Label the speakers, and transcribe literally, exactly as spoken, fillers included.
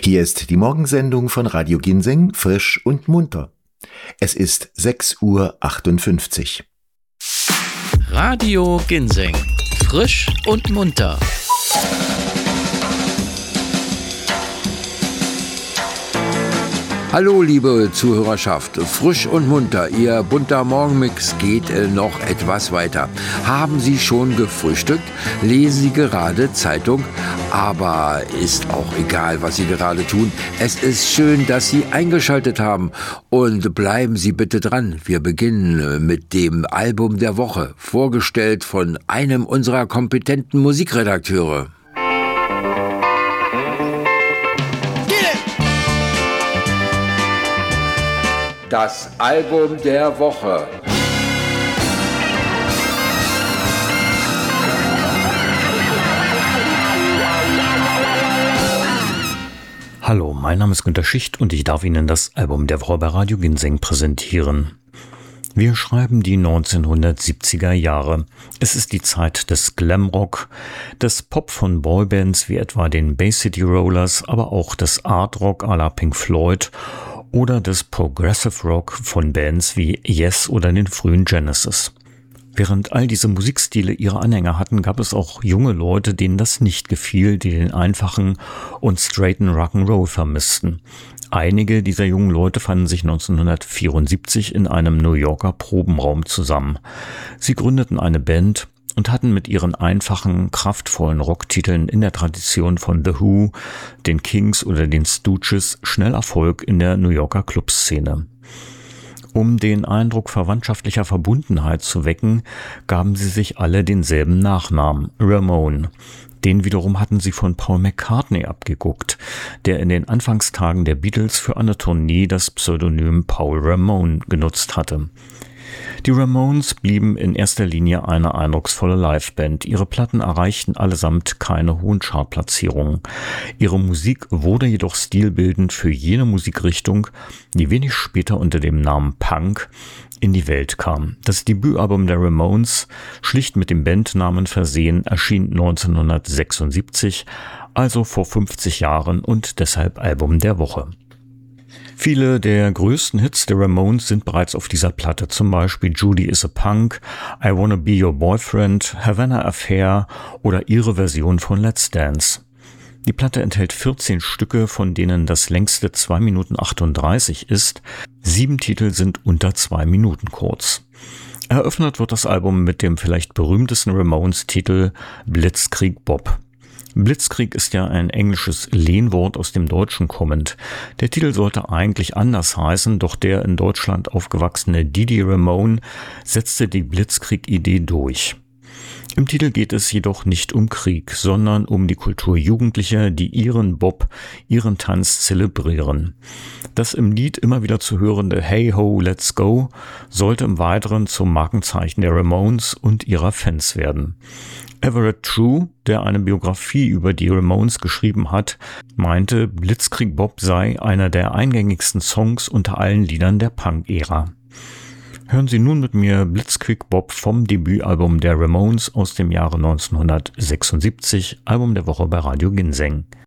Speaker 1: Hier ist die Morgensendung von Radio Ginseng, frisch und munter. Es ist sechs Uhr achtundfünfzig.
Speaker 2: Radio Ginseng, frisch und munter.
Speaker 3: Hallo liebe Zuhörerschaft, frisch und munter, Ihr bunter Morgenmix geht äh, noch etwas weiter. Haben Sie schon gefrühstückt? Lesen Sie gerade Zeitung? Aber ist auch egal, was Sie gerade tun. Es ist schön, dass Sie eingeschaltet haben und bleiben Sie bitte dran. Wir beginnen mit dem Album der Woche, vorgestellt von einem unserer kompetenten Musikredakteure. Das Album der Woche.
Speaker 4: Hallo, mein Name ist Günter Schicht und ich darf Ihnen das Album der Woche bei Radio Ginseng präsentieren. Wir schreiben die neunzehnhundertsiebziger Jahre. Es ist die Zeit des Glamrock, des Pop von Boybands wie etwa den Bay City Rollers, aber auch des Art Rock à la Pink Floyd oder des Progressive Rock von Bands wie Yes oder den frühen Genesis. Während all diese Musikstile ihre Anhänger hatten, gab es auch junge Leute, denen das nicht gefiel, die den einfachen und straighten Rock'n'Roll vermissten. Einige dieser jungen Leute fanden sich neunzehnhundertvierundsiebzig in einem New Yorker Probenraum zusammen. Sie gründeten eine Band und hatten mit ihren einfachen, kraftvollen Rocktiteln in der Tradition von The Who, den Kings oder den Stooges schnell Erfolg in der New Yorker Clubszene. Um den Eindruck verwandtschaftlicher Verbundenheit zu wecken, gaben sie sich alle denselben Nachnamen, Ramone. Den wiederum hatten sie von Paul McCartney abgeguckt, der in den Anfangstagen der Beatles für eine Tournee das Pseudonym Paul Ramone genutzt hatte. Die Ramones blieben in erster Linie eine eindrucksvolle Liveband. Ihre Platten erreichten allesamt keine hohen Chartplatzierungen. Ihre Musik wurde jedoch stilbildend für jene Musikrichtung, die wenig später unter dem Namen Punk in die Welt kam. Das Debütalbum der Ramones, schlicht mit dem Bandnamen versehen, erschien neunzehnhundertsechsundsiebzig, also vor fünfzig Jahren und deshalb Album der Woche. Viele der größten Hits der Ramones sind bereits auf dieser Platte, zum Beispiel Judy is a Punk, I Wanna Be Your Boyfriend, Havana Affair oder ihre Version von Let's Dance. Die Platte enthält vierzehn Stücke, von denen das längste zwei Minuten achtunddreißig ist. Sieben Titel sind unter zwei Minuten kurz. Eröffnet wird das Album mit dem vielleicht berühmtesten Ramones-Titel Blitzkrieg Bob. Blitzkrieg ist ja ein englisches Lehnwort aus dem Deutschen kommend. Der Titel sollte eigentlich anders heißen, doch der in Deutschland aufgewachsene Didi Ramone setzte die Blitzkrieg-Idee durch. Im Titel geht es jedoch nicht um Krieg, sondern um die Kultur Jugendlicher, die ihren Bob, ihren Tanz zelebrieren. Das im Lied immer wieder zu hörende Hey Ho, Let's Go sollte im Weiteren zum Markenzeichen der Ramones und ihrer Fans werden. Everett True, der eine Biografie über die Ramones geschrieben hat, meinte, Blitzkrieg Bob sei einer der eingängigsten Songs unter allen Liedern der Punk-Ära. Hören Sie nun mit mir Blitzkrieg Bob vom Debütalbum der Ramones aus dem Jahre neunzehnhundertsechsundsiebzig, Album der Woche bei Radio Ginseng.